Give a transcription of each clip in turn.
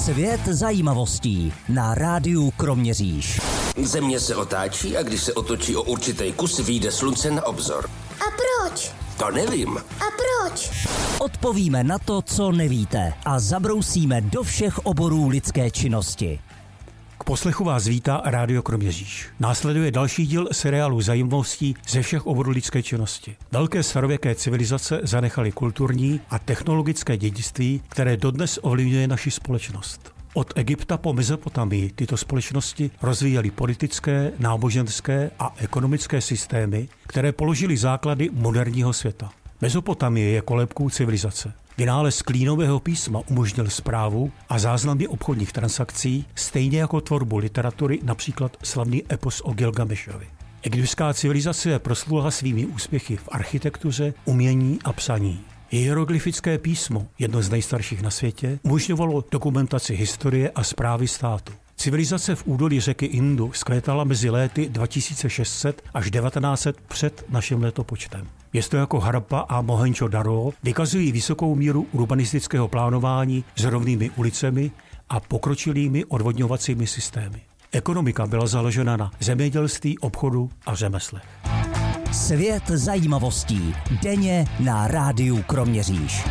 Svět zajímavostí na rádiu Kroměříž. Země se otáčí a když se otočí o určitý kus, vyjde slunce na obzor. A proč? To nevím. A proč? Odpovíme na to, co nevíte a zabrousíme do všech oborů lidské činnosti. K poslechu vás vítá Rádio Kroměříž. Následuje další díl seriálu zajímavostí ze všech oborů lidské činnosti. Velké starověké civilizace zanechaly kulturní a technologické dědictví, které dodnes ovlivňuje naši společnost. Od Egypta po Mezopotamii tyto společnosti rozvíjely politické, náboženské a ekonomické systémy, které položily základy moderního světa. Mezopotamie je kolébkou civilizace. Vynález klínového písma umožnil správu a záznamy obchodních transakcí, stejně jako tvorbu literatury, například slavný epos o Gilgamešovi. Egyptská civilizace je proslula svými úspěchy v architektuře, umění a psaní. Hieroglyfické písmo, jedno z nejstarších na světě, umožňovalo dokumentaci historie a správy státu. Civilizace v údolí řeky Indu vzkvétala mezi léty 2600 až 1900 před naším letopočtem. Město jako Harappa a Mohenjo-daro vykazují vysokou míru urbanistického plánování s rovnými ulicemi a pokročilými odvodňovacími systémy. Ekonomika byla založena na zemědělství, obchodu a řemeslech. Svět zajímavostí denně na rádiu Kroměříž.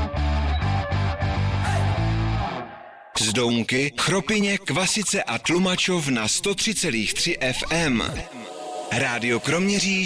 Zdounky, Chropyně, Kvasice a Tlumačov na 103,3 FM. Rádio Kroměříž